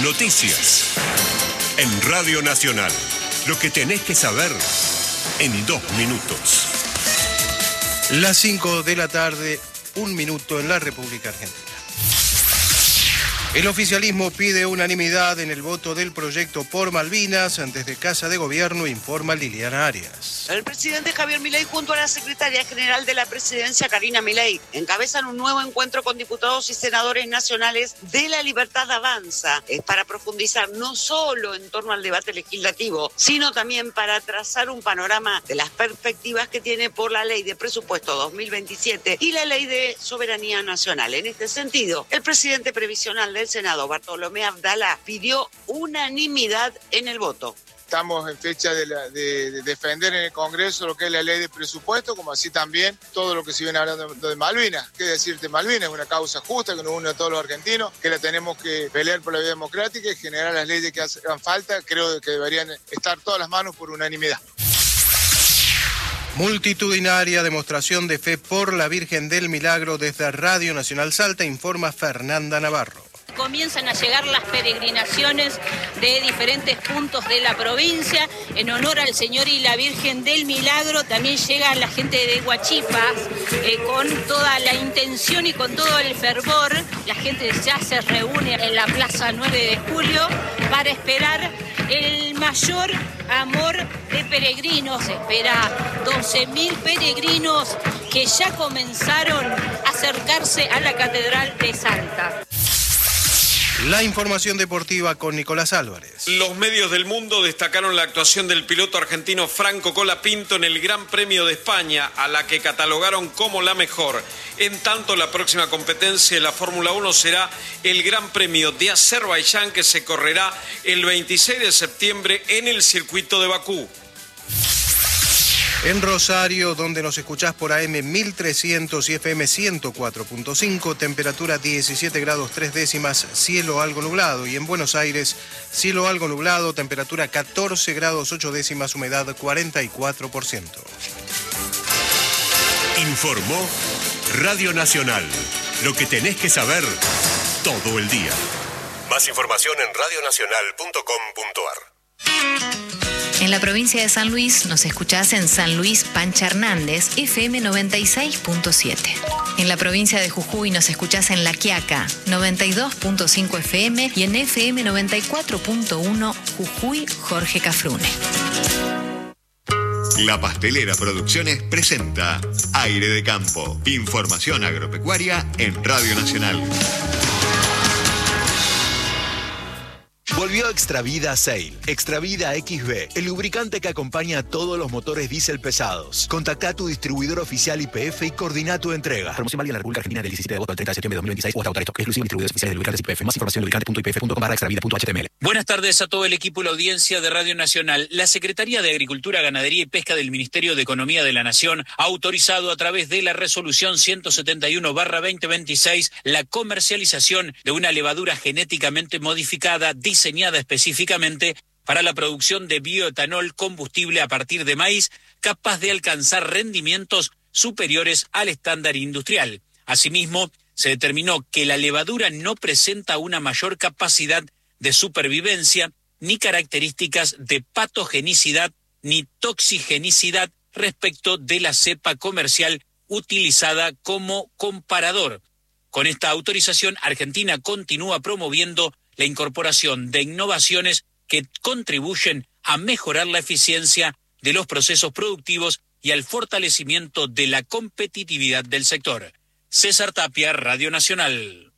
Noticias. En Radio Nacional. Lo que tenés que saber en 2 minutos. Las 5 de la tarde, 1 minuto en la República Argentina. El oficialismo pide unanimidad en el voto del proyecto por Malvinas. Desde Casa de Gobierno informa Liliana Arias. El presidente Javier Milei junto a la secretaria general de la presidencia, Karina Milei, encabezan un nuevo encuentro con diputados y senadores nacionales de La Libertad Avanza. Es para profundizar no solo en torno al debate legislativo, sino también para trazar un panorama de las perspectivas que tiene por la Ley de Presupuesto 2027 y la Ley de Soberanía Nacional. En este sentido, el presidente previsional del Senado, Bartolomé Abdala, pidió unanimidad en el voto. Estamos en fecha de defender en el Congreso lo que es la ley de presupuesto, como así también todo lo que se viene hablando de Malvinas. ¿Qué decirte? Malvinas es una causa justa que nos une a todos los argentinos, que la tenemos que pelear por la vida democrática y generar las leyes que hagan falta. Creo que deberían estar todas las manos por unanimidad. Multitudinaria demostración de fe por la Virgen del Milagro desde Radio Nacional Salta, informa Fernanda Navarro. Comienzan a llegar las peregrinaciones de diferentes puntos de la provincia en honor al Señor y la Virgen del Milagro. También llega la gente de Huachipas con toda la intención y con todo el fervor. La gente ya se reúne en la Plaza 9 de Julio para esperar el mayor amor de peregrinos. Se espera 12.000 peregrinos que ya comenzaron a acercarse a la Catedral de Salta. La información deportiva con Nicolás Álvarez. Los medios del mundo destacaron la actuación del piloto argentino Franco Colapinto en el Gran Premio de España, a la que catalogaron como la mejor. En tanto, la próxima competencia de la Fórmula 1 será el Gran Premio de Azerbaiyán, que se correrá el 26 de septiembre en el circuito de Bakú. En Rosario, donde nos escuchás por AM 1300 y FM 104.5, temperatura 17 grados 3 décimas, cielo algo nublado. Y en Buenos Aires, cielo algo nublado, temperatura 14 grados 8 décimas, humedad 44%. Informó Radio Nacional. Lo que tenés que saber todo el día. Más información en radionacional.com.ar. En la provincia de San Luis nos escuchás en San Luis Pancha Hernández, FM 96.7. En la provincia de Jujuy nos escuchás en La Quiaca, 92.5 FM y en FM 94.1 Jujuy Jorge Cafrune. La Pastelera Producciones presenta Aire de Campo. Información agropecuaria en Radio Nacional. Volvió Extravida Sail, Extravida XB, el lubricante que acompaña a todos los motores diésel pesados. Contacta a tu distribuidor oficial YPF y coordina tu entrega. Promoción válida en la República Argentina del 17 de agosto al 30 de septiembre de 2026 o hasta agotar esto. Exclusivo distribuidores oficiales de lubricantes YPF. Más información en lubricante.ypf.com/extravida.html. Buenas tardes a todo el equipo y la audiencia de Radio Nacional. La Secretaría de Agricultura, Ganadería y Pesca del Ministerio de Economía de la Nación ha autorizado a través de la resolución 171/2026 la comercialización de una levadura genéticamente modificada diseñada específicamente para la producción de bioetanol combustible a partir de maíz, capaz de alcanzar rendimientos superiores al estándar industrial. Asimismo, se determinó que la levadura no presenta una mayor capacidad de supervivencia, ni características de patogenicidad, ni toxigenicidad respecto de la cepa comercial utilizada como comparador. Con esta autorización, Argentina continúa promoviendo la incorporación de innovaciones que contribuyen a mejorar la eficiencia de los procesos productivos y al fortalecimiento de la competitividad del sector. César Tapia, Radio Nacional.